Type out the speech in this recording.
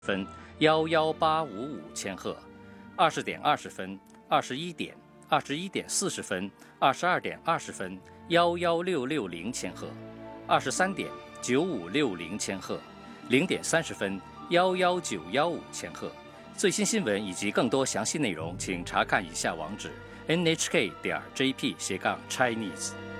分11855千赫，20点20分、21点、21点40分、22点20分11660千赫，23点9560千赫，0点30分11915千赫。最新新闻以及更多详细内容，请查看以下网址：nhk.jp/Chinese。